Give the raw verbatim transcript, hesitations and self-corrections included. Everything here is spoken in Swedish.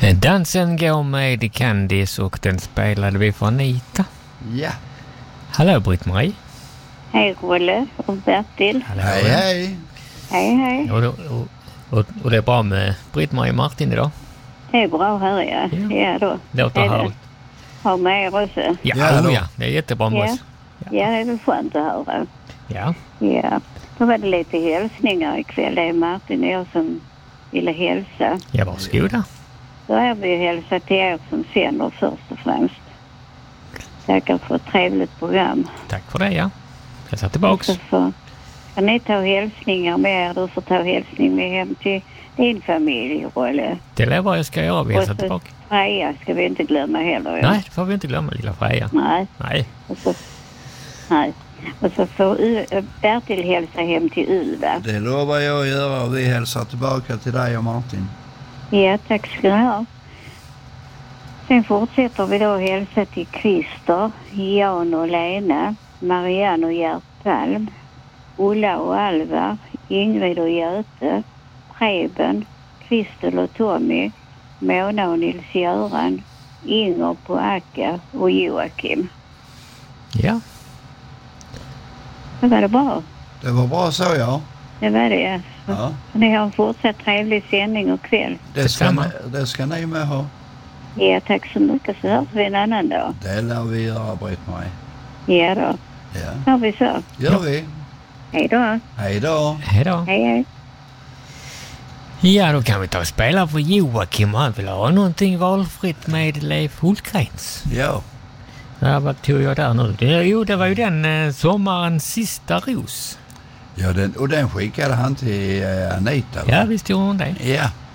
Dansen går med Candice och den spelade vi för Anita. Ja. Hallå Britt-Marie. Hej Rolle och Bertil. Hallå. Hej hej. Hej hej. Och, och, och, och det är bra med Britt-Marie och Martin idag? Det är bra här ja. Ja, ja då. Låter härligt. Har med er också. Ja, ja, oh, ja, det är jättebra med ja. oss. Ja. ja, det är väl skönt att höra. Ja. Ja. Då var det lite hälsningar ikväll. Det är Martin och jag som ville hälsa. Ja, varsågoda. Då har vi ju hälsat till er som sänder först och främst. Tackar för ett trevligt program. Tack för det, ja. Jag satt tillbaks. Får, kan ni ta hälsningar med er? Du får ta hälsning med hem till din familj, Rolle. Det är vad jag ska göra. Vi hälsar tillbaka. Freja ska vi inte glömma heller. Ja. Nej, det får vi inte glömma, lilla Freja. Nej. Nej. Och så, nej. Och så får U, Bertil hälsa hem till Ulva. Det lovar jag att göra och vi hälsar tillbaka till dig och Martin. Ja, tack ska du ha. Sen fortsätter vi då hälsa till Christer, Jan och Lena, Marianne och Gert Palm, Ulla och Alvar, Ingrid och Göte, Preben, Kristel och Tommy, Mona och Nils-Göran, Inger på Akka och Joakim. Ja. Det var det bra. Det var bra så, ja. Det var det. Ja. Ni har en fortsatt trevlig sändning och kväll. Det ska, ni, det ska ni med ha. Ja, tack så mycket. Så hörs vi en annan dag. Det lär vi göra, Britt-Marie. Ja då. Ja. Har vi så. Gör vi. Hej då. Hej då. Hej då. Hej hej. Ja, då kan vi ta och spela för Joakim. Han vill ha någonting valfritt med Leif Hultgrens. Ja. Ja, vad tog jag där nu? Det, jo, det var ju den eh, sommarens sista ros. Ja, den, och den skickade han till eh, Anita. Ja, visst gjorde hon det. Ja.